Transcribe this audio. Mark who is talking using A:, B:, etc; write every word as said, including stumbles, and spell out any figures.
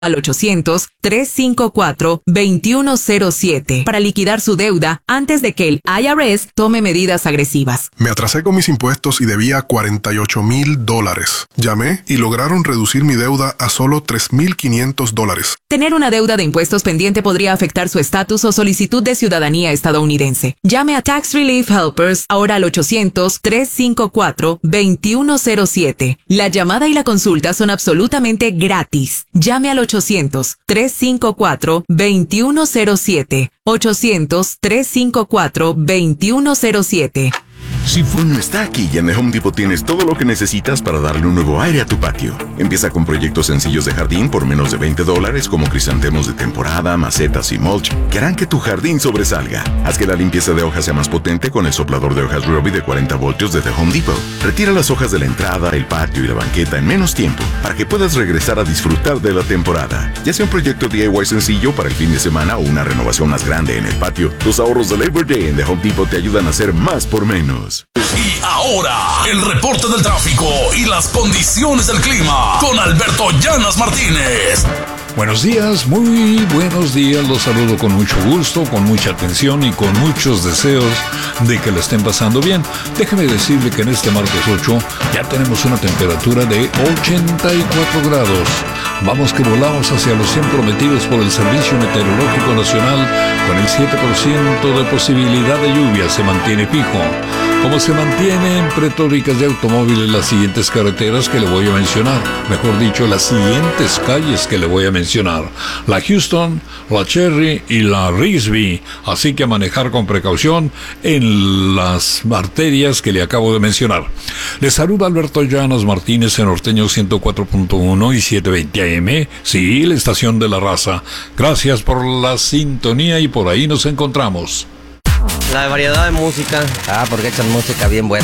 A: al ochocientos, trescientos cincuenta y cuatro, veintiuno cero siete para liquidar su deuda antes de que el I R S tome medidas agresivas.
B: Me atrasé con mis impuestos y debía cuarenta y ocho mil dólares. Llamé y lograron reducir mi deuda a solo tres mil quinientos dólares.
A: Tener una deuda de impuestos pendiente podría afectar su estatus o solicitud de ciudadanía estadounidense. Llame a Tax Relief Helpers ahora al ochocientos, trescientos cincuenta y cuatro, veintiuno cero siete. La llamada y la consulta son absolutamente gratis. Llame al ochocientos, trescientos cincuenta y cuatro, veintiuno cero siete. ochocientos, trescientos cincuenta y cuatro, veintiuno cero siete.
C: Si Fun está aquí y en The Home Depot tienes todo lo que necesitas para darle un nuevo aire a tu patio. Empieza con proyectos sencillos de jardín por menos de veinte dólares como crisantemos de temporada, macetas y mulch que harán que tu jardín sobresalga. Haz que la limpieza de hojas sea más potente con el soplador de hojas Ryobi de cuarenta voltios de The Home Depot. Retira las hojas de la entrada, el patio y la banqueta en menos tiempo para que puedas regresar a disfrutar de la temporada. Ya sea un proyecto D I Y sencillo para el fin de semana o una renovación más grande en el patio, los ahorros de Labor Day en The Home Depot te ayudan a hacer más por menos.
D: Y ahora, el reporte del tráfico y las condiciones del clima con Alberto Llanas Martínez.
E: Buenos días, muy buenos días, los saludo con mucho gusto, con mucha atención y con muchos deseos de que lo estén pasando bien. Déjeme decirle que en este martes ocho ya tenemos una temperatura de ochenta y cuatro grados. Vamos que volamos hacia los cien prometidos por el Servicio Meteorológico Nacional con el siete por ciento de posibilidad de lluvia, se mantiene fijo. Como se mantienen pretóricas de automóviles las siguientes carreteras que le voy a mencionar, mejor dicho, las siguientes calles que le voy a mencionar, la Houston, la Cherry y la Risby, así que a manejar con precaución en las arterias que le acabo de mencionar. Les saluda Alberto Llanas Martínez en Norteño ciento cuatro punto uno y setecientos veinte A M, sí, la estación de la raza. Gracias por la sintonía y por ahí nos encontramos.
F: La variedad de música. Ah, porque echan música bien buena.